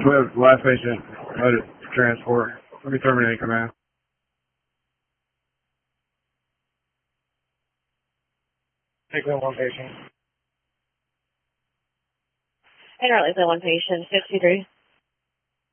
We have last patient loaded transport. Let me terminate command. Take that one patient. And Raleigh, one patient, 53.